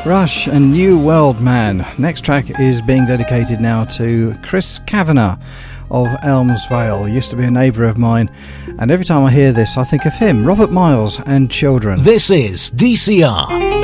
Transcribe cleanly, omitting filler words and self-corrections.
Rush and New World Man. Next track is being dedicated now to Chris Kavanagh of Elms Vale. He used to be a neighbour of mine, and every time I hear this I think of him, Robert Miles and Children. This is DCR.